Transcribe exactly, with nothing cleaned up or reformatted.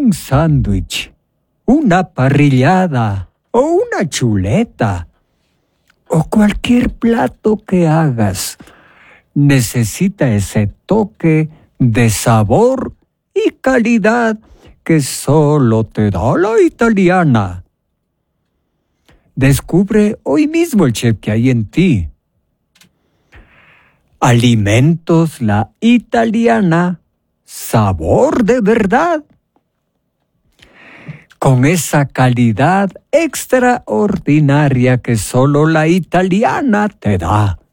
un sándwich, una parrillada o una chuleta o cualquier plato que hagas necesita ese toque de sabor y calidad que solo te da la italiana. Descubre hoy mismo el chef que hay en ti. Alimentos La Italiana, sabor de verdad. Con esa calidad extraordinaria que solo La Italiana te da.